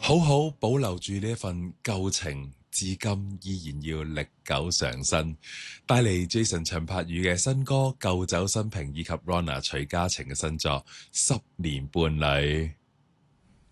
好好保留住呢一份舊情，至今依然要歷久常新。帶嚟 Jason 陳柏宇嘅新歌《舊酒新瓶》，以及 Rona 徐嘉晴嘅新作《十年伴侶》。